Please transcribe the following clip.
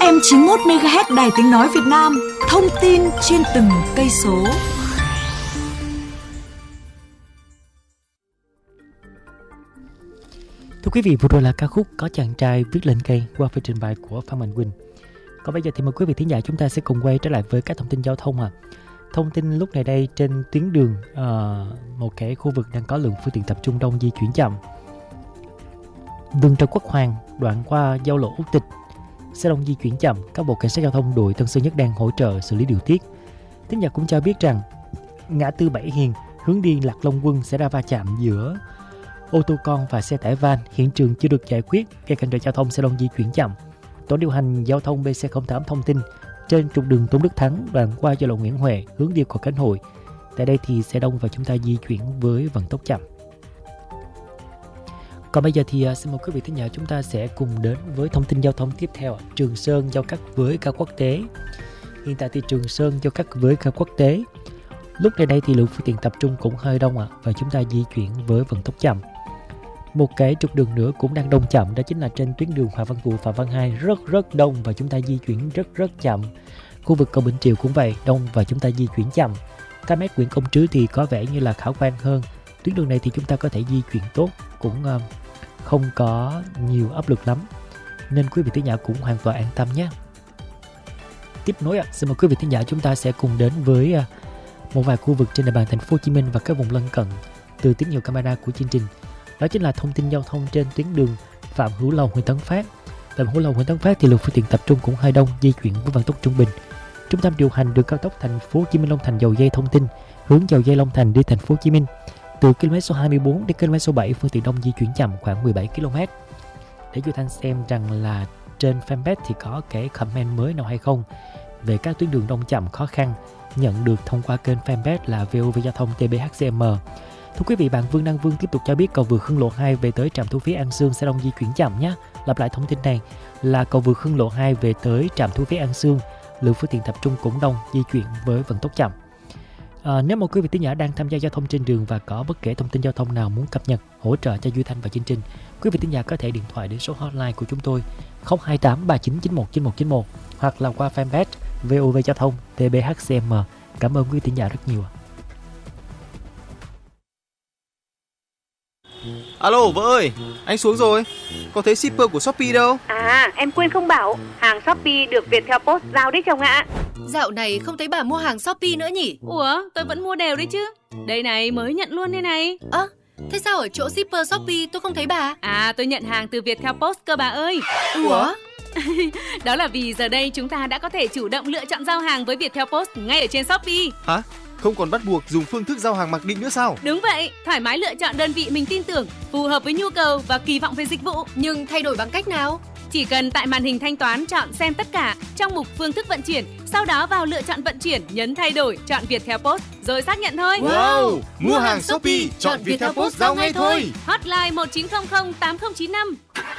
FM 91 MHz Đài Tiếng nói Việt Nam, thông tin trên từng cây số. Thưa quý vị, vừa rồi là ca khúc Có Chàng Trai Viết Lên Cây qua phần trình bày của Phan Mạnh Quỳnh. Còn bây giờ thì mời quý vị thính giả chúng ta sẽ cùng quay trở lại với các thông tin giao thông. Thông tin lúc này đây trên tuyến đường một cái khu vực đang có lượng phương tiện tập trung đông di chuyển chậm. Đường Trần Quốc Hoàng đoạn qua giao lộ Út Tịch xe đông di chuyển chậm, các bộ cảnh sát giao thông đội Tân Sơn Nhất đang hỗ trợ xử lý điều tiết. Thính giả cũng cho biết rằng ngã tư Bảy Hiền hướng đi Lạc Long Quân sẽ ra va chạm giữa ô tô con và xe tải van, hiện trường chưa được giải quyết, gây cản trở giao thông xe đông di chuyển chậm. Tổ điều hành giao thông BC08 thông tin trên trục đường Tôn Đức Thắng đoạn qua giao lộ Nguyễn Huệ hướng đi Cầu Khánh Hội. Tại đây thì xe đông và chúng ta di chuyển với vận tốc chậm. Còn bây giờ thì xin mời quý vị thính giả chúng ta sẽ cùng đến với thông tin giao thông tiếp theo. Trường Sơn giao cắt với ga quốc tế. Hiện tại thì Trường Sơn giao cắt với ga quốc tế. Lúc này đây thì lượng phương tiện tập trung cũng hơi đông và chúng ta di chuyển với vận tốc chậm. Một cái trục đường nữa cũng đang đông chậm, đó chính là trên tuyến đường Phạm Văn Cụ, Phạm Văn Hai rất đông và chúng ta di chuyển rất chậm. Khu vực cầu Bình Triều cũng vậy, đông và chúng ta di chuyển chậm. Km Nguyễn Công Trứ thì có vẻ như là khả quan hơn. Tuyến đường này thì chúng ta có thể di chuyển tốt, cũng không có nhiều áp lực lắm, nên quý vị thính giả cũng hoàn toàn an tâm nhé. Tiếp nối xin mời quý vị thính giả chúng ta sẽ cùng đến với một vài khu vực trên địa bàn thành phố Hồ Chí Minh và các vùng lân cận từ tín hiệu camera của chương trình. Đó chính là thông tin giao thông trên tuyến đường Phạm Hữu Lầu, huyện Tấn Phát. Phạm Hữu Lầu, huyện Tấn Phát thì lượng phương tiện tập trung cũng hơi đông, di chuyển với vận tốc trung bình. Trung tâm điều hành đường cao tốc thành phố Hồ Chí Minh Long Thành Dầu Dây thông tin hướng Dầu Dây Long Thành đi thành phố Hồ Chí Minh từ km số 24 đến km số 7, phương tiện đông di chuyển chậm khoảng 17 km. Để Duy Thanh xem rằng là trên fanpage thì có cái comment mới nào hay không về các tuyến đường đông chậm khó khăn, nhận được thông qua kênh fanpage là VOV Giao thông TBHCM. Thưa quý vị, bạn Vương Đăng Vương tiếp tục cho biết cầu vượt Hưng Lộ 2 về tới trạm thu phí An Sương sẽ đông di chuyển chậm nhé. Lặp lại thông tin này là cầu vượt Hưng Lộ 2 về tới trạm thu phí An Sương, lượng phương tiện tập trung cũng đông, di chuyển với vận tốc chậm. Nếu mà quý vị thính giả đang tham gia giao thông trên đường và có bất kể thông tin giao thông nào muốn cập nhật, hỗ trợ cho Duy Thanh và chương trình, quý vị thính giả có thể điện thoại đến số hotline của chúng tôi 028 3991 9191 hoặc là qua fanpage VOV Giao thông TBHCM. Cảm ơn quý vị thính giả rất nhiều. Alo vợ ơi, anh xuống rồi. Có thấy shipper của Shopee đâu? À, em quên không bảo, hàng Shopee được Viettel Post giao đấy chồng ạ. Dạo này không thấy bà mua hàng Shopee nữa nhỉ? Ủa, tôi vẫn mua đều đấy chứ. Đây này, mới nhận luôn đây này. Thế sao ở chỗ shipper Shopee tôi không thấy bà? À, tôi nhận hàng từ Viettel Post cơ bà ơi. Ủa? Đó là vì giờ đây chúng ta đã có thể chủ động lựa chọn giao hàng với Viettel Post ngay ở trên Shopee. Hả? Không còn bắt buộc dùng phương thức giao hàng mặc định nữa sao? Đúng vậy, thoải mái lựa chọn đơn vị mình tin tưởng, phù hợp với nhu cầu và kỳ vọng về dịch vụ. Nhưng thay đổi bằng cách nào? Chỉ cần tại màn hình thanh toán chọn xem tất cả trong mục phương thức vận chuyển, sau đó vào lựa chọn vận chuyển, nhấn thay đổi, chọn Viettel Post rồi xác nhận thôi. Wow! Mua hàng Shopee, chọn Viettel Post giao ngay thôi. Hotline 1900 8095.